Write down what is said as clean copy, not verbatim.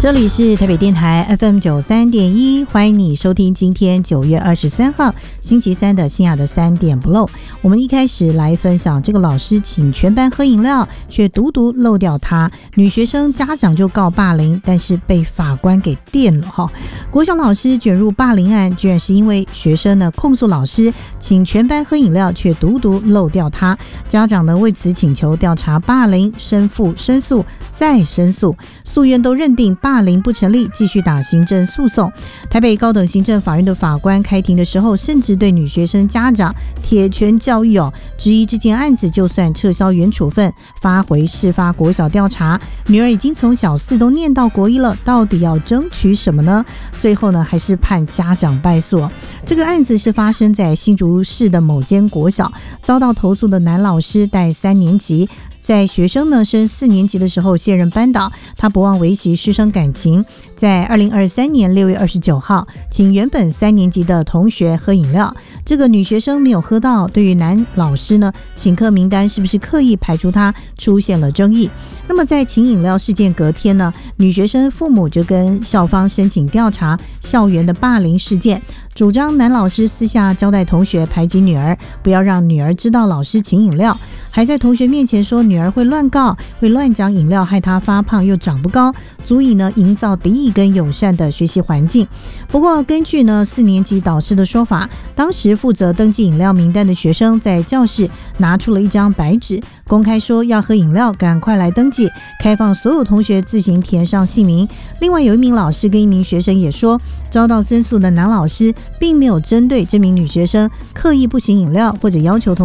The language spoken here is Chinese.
这里是台北电台 FM93.1， 欢迎你收听今天9月23号星期三的新雅的3点不漏。我们一开始来分享这个老师请全班喝饮料，却独独漏掉他，女学生家长就告霸凌，但是被法官给电了。国小老师卷入霸凌案，居然是因为学生呢控诉老师请全班喝饮料，却独独漏掉他，家长呢为此请求调查霸凌，申复申诉再申诉，诉愿都认定霸凌不成立，继续打行政诉讼。台北高等行政法院的法官开庭的时候，甚至对女学生家长铁拳教育质疑这件案子就算撤销原处分，发回事发国小调查，女儿已经从小4都念到国1了，到底要争取什么呢？最后呢，还是判家长败诉。这个案子是发生在新竹市的某间国小，遭到投诉的男老师带3年级。在学生呢升4年级的时候卸任班导，他不忘维系师生感情，在2023年6月29号请原本3年级的同学喝饮料，这个女学生没有喝到，对于男老师呢请客名单是不是刻意排除他出现了争议。那么在请饮料事件隔天呢，女学生父母就跟校方申请调查校园的霸凌事件，主张男老师私下交代同学排挤女儿，不要让女儿知道老师请饮料，还在同学面前说女儿会乱告，会乱讲饮料害她发胖又长不高，足以呢营造敌意跟友善的学习环境。不过根据呢4年级导师的说法，当时负责登记饮料名单的学生在教室拿出了一张白纸，公开说要喝饮料赶快来登记，开放所有同学自行填上姓名。另外有一名老师跟一名学生也说，遭到申诉的男老师并没有针对这名女学生刻意不请饮料或者要求同